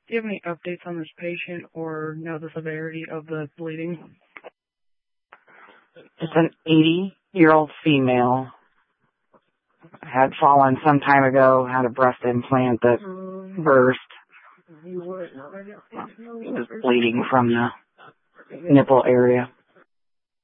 Do you have any updates on this patient or know the severity of the bleeding? It's an 80-year-old female. Had fallen some time ago, had a breast implant that burst. He was bleeding from the nipple area.